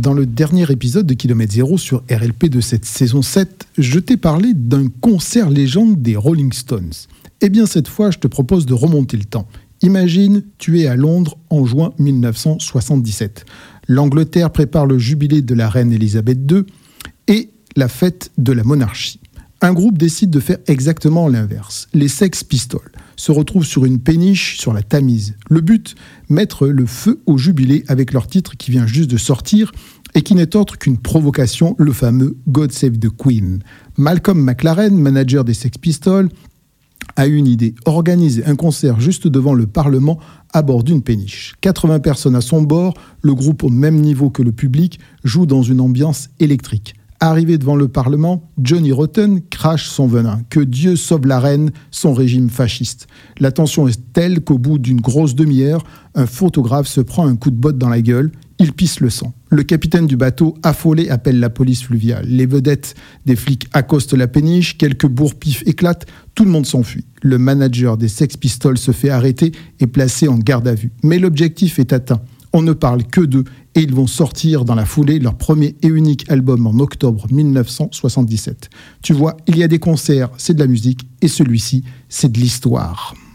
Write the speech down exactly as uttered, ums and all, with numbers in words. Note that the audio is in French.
Dans le dernier épisode de Kilomètre Zéro sur R L P de cette saison sept, je t'ai parlé d'un concert légende des Rolling Stones. Eh bien cette fois, je te propose de remonter le temps. Imagine, tu es à Londres en juin mille neuf cent soixante-dix-sept. L'Angleterre prépare le jubilé de la reine Elisabeth deux et la fête de la monarchie. Un groupe décide de faire exactement l'inverse. Les Sex Pistols se retrouvent sur une péniche sur la Tamise. Le but, mettre le feu au jubilé avec leur titre qui vient juste de sortir et qui n'est autre qu'une provocation, le fameux God Save the Queen. Malcolm McLaren, manager des Sex Pistols, a eu une idée, organiser un concert juste devant le Parlement à bord d'une péniche. quatre-vingts personnes à son bord, le groupe au même niveau que le public joue dans une ambiance électrique. Arrivé devant le Parlement, Johnny Rotten crache son venin. Que Dieu sauve la reine, son régime fasciste. La tension est telle qu'au bout d'une grosse demi-heure, un photographe se prend un coup de botte dans la gueule. Il pisse le sang. Le capitaine du bateau, affolé, appelle la police fluviale. Les vedettes des flics accostent la péniche, quelques bourre-pifs éclatent, tout le monde s'enfuit. Le manager des Sex Pistols se fait arrêter et placé en garde à vue. Mais l'objectif est atteint. On ne parle que d'eux et ils vont sortir dans la foulée leur premier et unique album en octobre mille neuf cent soixante-dix-sept. Tu vois, il y a des concerts, c'est de la musique et celui-ci, c'est de l'histoire.